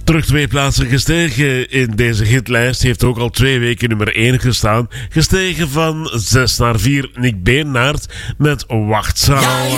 Terug 2 plaatsen gestegen in deze hitlijst. Heeft ook al 2 weken nummer 1 gestaan. Gestegen van 6 naar 4. Nick Beenaert met Wachtzaal.